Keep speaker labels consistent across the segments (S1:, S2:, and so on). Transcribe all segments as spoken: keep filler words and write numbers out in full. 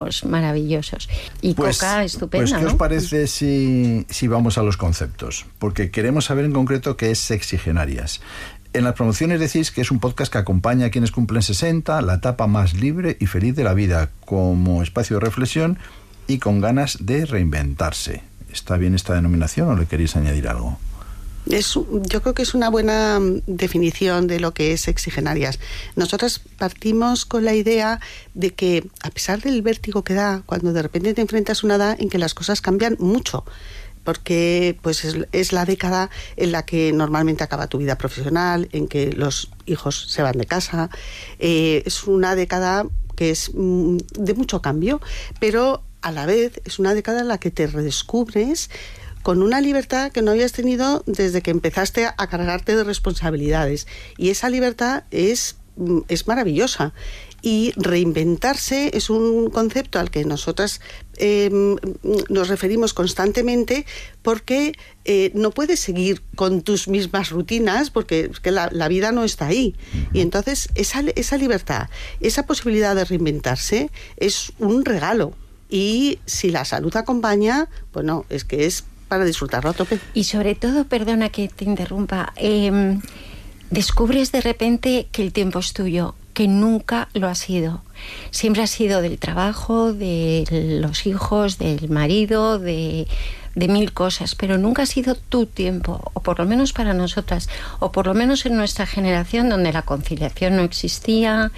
S1: años maravillosos. Y
S2: pues,
S1: Coca estupenda,
S2: pues, ¿qué
S1: ¿no?
S2: os parece si, si vamos a los conceptos? Porque queremos saber en concreto qué es Sexigenarias. En las promociones decís que es un podcast que acompaña a quienes cumplen sesenta, la etapa más libre y feliz de la vida, como espacio de reflexión y con ganas de reinventarse. ¿Está bien esta denominación o le queréis añadir algo?
S3: Es, yo creo que es una buena definición de lo que es Sexigenarias. Nosotras partimos con la idea de que, a pesar del vértigo que da cuando de repente te enfrentas a una edad en que las cosas cambian mucho, porque pues es, es la década en la que normalmente acaba tu vida profesional, en que los hijos se van de casa, eh, es una década que es mm, de mucho cambio, pero a la vez es una década en la que te redescubres con una libertad que no habías tenido desde que empezaste a cargarte de responsabilidades. Y esa libertad es, es maravillosa. Y reinventarse es un concepto al que nosotras eh, nos referimos constantemente, porque eh, no puedes seguir con tus mismas rutinas, porque es que la, la vida no está ahí. Y entonces esa, esa libertad, esa posibilidad de reinventarse es un regalo. Y si la salud acompaña, bueno, es que es para disfrutarlo a tope.
S1: Y sobre todo, perdona que te interrumpa, eh, descubres de repente que el tiempo es tuyo, que nunca lo ha sido. Siempre ha sido del trabajo, de los hijos, del marido, de, de mil cosas, pero nunca ha sido tu tiempo, o por lo menos para nosotras, o por lo menos en nuestra generación, donde la conciliación no existía,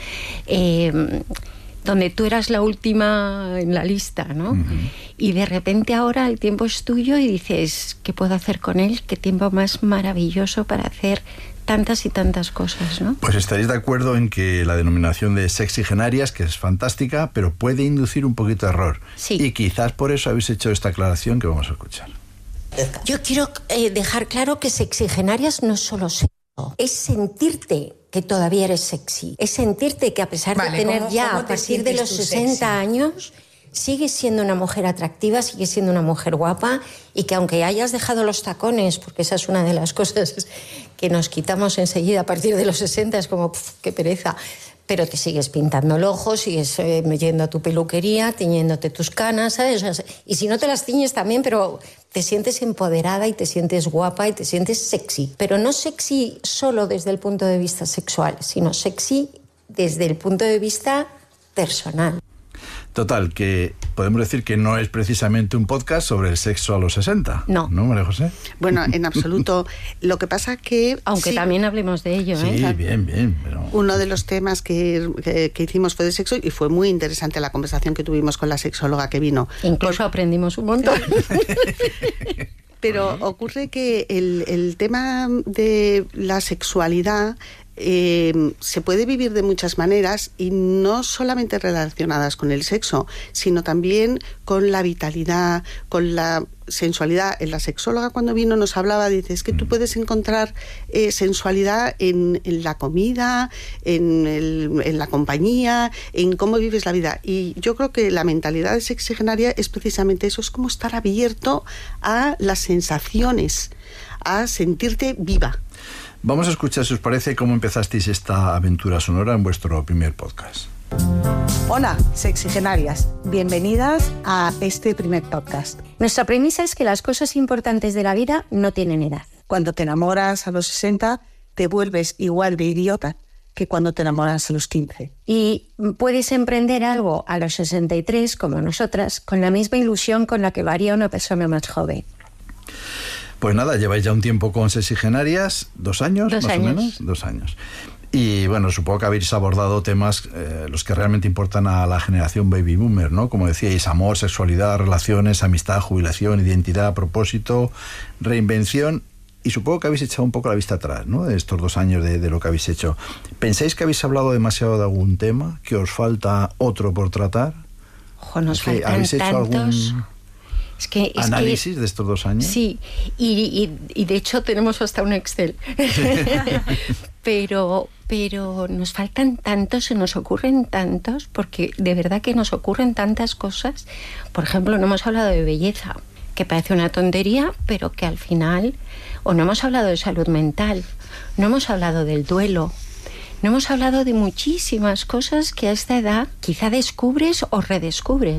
S1: eh, donde tú eras la última en la lista, ¿no? Uh-huh. Y de repente ahora el tiempo es tuyo y dices, ¿qué puedo hacer con él? Qué tiempo más maravilloso para hacer tantas y tantas cosas, ¿no?
S2: Pues estaréis de acuerdo en que la denominación de Sexigenarias, que es fantástica, pero puede inducir un poquito de error.
S1: Sí.
S2: Y quizás por eso habéis hecho esta aclaración que vamos a escuchar.
S4: Yo quiero eh, dejar claro que Sexigenarias no es solo sexo, es sentirte que todavía eres sexy, es sentirte que a pesar
S5: vale,
S4: de tener
S5: ¿cómo,
S4: ya
S5: cómo
S4: a partir de los sesenta años, sigues siendo una mujer atractiva, sigues siendo una mujer guapa, y que aunque hayas dejado los tacones, porque esa es una de las cosas que nos quitamos enseguida a partir de los sesenta, es como, pff, qué pereza, pero te sigues pintando el ojo, sigues eh, yendo a tu peluquería, tiñéndote tus canas, ¿sabes? Y si no te las tiñes también, pero te sientes empoderada y te sientes guapa y te sientes sexy. Pero no sexy solo desde el punto de vista sexual, sino sexy desde el punto de vista personal.
S2: Total, que podemos decir que no es precisamente un podcast sobre el sexo a los sesenta.
S1: No.
S2: ¿No, María José?
S3: Bueno, en absoluto. Lo que pasa que...
S1: Aunque sí, también hablemos de ello,
S2: sí,
S1: ¿eh?
S2: Sí, bien, bien. Pero...
S3: Uno de los temas que, que, que hicimos fue de sexo, y fue muy interesante la conversación que tuvimos con la sexóloga que vino.
S1: Incluso Por... aprendimos un montón.
S3: Pero ocurre que el, el tema de la sexualidad eh, se puede vivir de muchas maneras, y no solamente relacionadas con el sexo, sino también con la vitalidad, con la sensualidad. La sexóloga, cuando vino, nos hablaba, dice, es que tú puedes encontrar eh, sensualidad en, en la comida, en, el, en la compañía, en cómo vives la vida. Y yo creo que la mentalidad de sexigenaria es precisamente eso, es como estar abierto a las sensaciones, a sentirte viva.
S2: Vamos a escuchar, si os parece, cómo empezasteis esta aventura sonora en vuestro primer podcast.
S6: Hola, Sexigenarias. Bienvenidas a este primer podcast.
S7: Nuestra premisa es que las cosas importantes de la vida no tienen edad.
S6: Cuando te enamoras a los sesenta, te vuelves igual de idiota que cuando te enamoras a los quince.
S7: Y puedes emprender algo a los sesenta y tres, como nosotras, con la misma ilusión con la que lo haría una persona más joven.
S2: Pues nada, lleváis ya un tiempo con Sexigenarias, dos años,
S1: dos
S2: más
S1: años.
S2: o menos, dos años. Y bueno, supongo que habéis abordado temas eh, los que realmente importan a la generación baby boomer, ¿no? Como decíais, amor, sexualidad, relaciones, amistad, jubilación, identidad, propósito, reinvención. Y supongo que habéis echado un poco la vista atrás, ¿no? De estos dos años de, de lo que habéis hecho. ¿Pensáis que habéis hablado demasiado de algún tema? ¿Que os falta otro por tratar?
S1: Ojo, nos
S2: es que
S1: faltan
S2: ¿habéis hecho
S1: tantos...
S2: algún
S1: Es que, es
S2: análisis
S1: que,
S2: de estos dos años?
S1: Sí, y, y, y de hecho tenemos hasta un Excel. pero, pero nos faltan tantos, se nos ocurren tantos, porque de verdad que nos ocurren tantas cosas. Por ejemplo, no hemos hablado de belleza, que parece una tontería, pero que al final... O no hemos hablado de salud mental, no hemos hablado del duelo, no hemos hablado de muchísimas cosas que a esta edad quizá descubres o redescubres.